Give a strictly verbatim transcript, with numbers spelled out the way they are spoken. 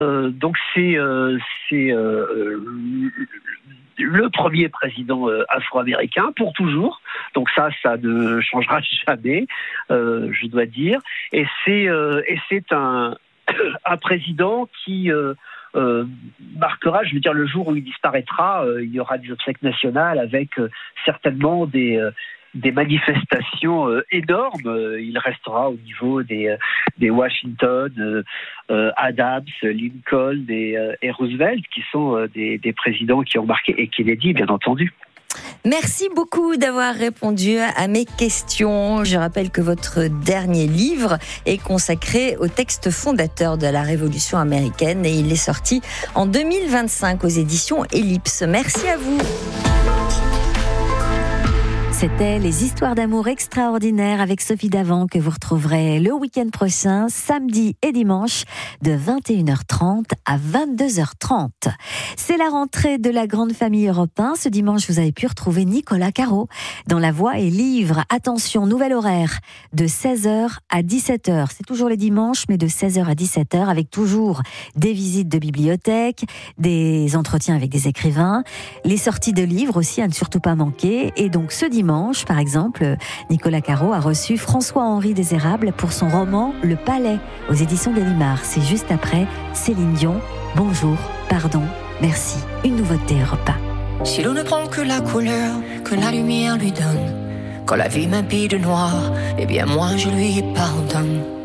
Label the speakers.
Speaker 1: Euh, donc c'est, euh, c'est euh, le premier président euh, afro-américain pour toujours. Donc ça, ça ne changera jamais, euh, je dois dire. Et c'est, euh, et c'est un, un président qui euh, euh, marquera, je veux dire, le jour où il disparaîtra, euh, il y aura des obsèques nationales avec euh, certainement des... Euh, des manifestations euh, énormes. Euh, il restera au niveau des, euh, des Washington, euh, euh, Adams, Lincoln et, euh, et Roosevelt, qui sont euh, des, des présidents qui ont marqué, et Kennedy, bien entendu.
Speaker 2: Merci beaucoup d'avoir répondu à mes questions. Je rappelle que votre dernier livre est consacré au texte fondateur de la Révolution américaine et il est sorti en deux mille vingt-cinq aux éditions Ellipse. Merci à vous.
Speaker 3: C'était les histoires d'amour extraordinaires avec Sophie Davant que vous retrouverez le week-end prochain, samedi et dimanche, de vingt et une heures trente à vingt-deux heures trente. C'est la rentrée de la grande famille Europe un. Ce dimanche, vous avez pu retrouver Nicolas Caro dans La Voix et Livre. Attention, nouvel horaire de seize heures à dix-sept heures. C'est toujours les dimanches, mais de seize heures à dix-sept heures, avec toujours des visites de bibliothèque, des entretiens avec des écrivains, les sorties de livres aussi à ne surtout pas manquer. Et donc ce dimanche, par exemple, Nicolas Caro a reçu François-Henri Désérable pour son roman Le Palais aux éditions Gallimard. C'est juste après Céline Dion. Bonjour, pardon, merci. Une nouveauté Europe un.
Speaker 4: Si l'on ne prend que la couleur que la lumière lui donne, quand la vie m'habille de noir, eh bien moi je lui pardonne.